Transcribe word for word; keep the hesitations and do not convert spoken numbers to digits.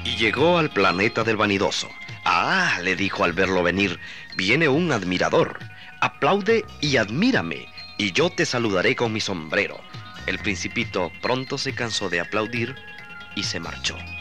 Y llegó al planeta del vanidoso. Ah, le dijo al verlo venir, viene un admirador. Aplaude y admírame, y yo te saludaré con mi sombrero. El principito pronto se cansó de aplaudir y se marchó.